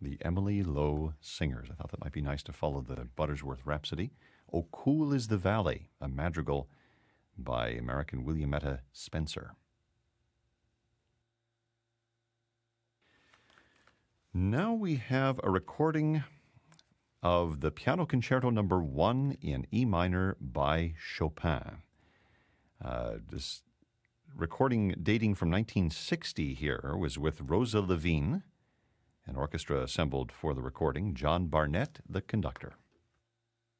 the Emily Lowe Singers. I thought that might be nice to follow the Buttersworth Rhapsody. "Oh, Cool is the Valley," a madrigal by American Williametta Spencer. Now we have a recording of the Piano Concerto No. 1 in E minor by Chopin. This recording dating from 1960 here was with Rosa Levine, an orchestra assembled for the recording, John Barnett, the conductor.